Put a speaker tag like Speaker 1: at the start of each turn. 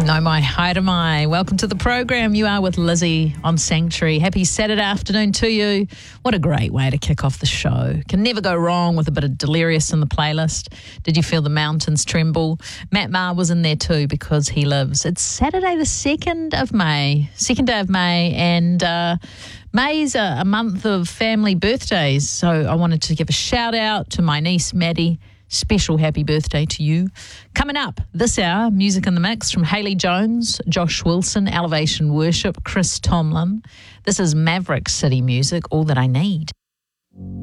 Speaker 1: No mai, haere mai. Welcome to the program. You are with Lizzie on Sanctuary. Happy Saturday afternoon to you. What a great way to kick off the show. Can never go wrong with a bit of Delirious in the playlist. Did you feel the mountains tremble? Matt Maher was in there too because he lives. It's Saturday the 2nd of May, and May's a month of family birthdays. So I wanted to give a shout out to my niece Maddie. Special happy birthday to you. Coming up this hour, music in the mix from Haley Jones, Josh Wilson, Elevation Worship, Chris Tomlin. This is Maverick City Music, All That I Need.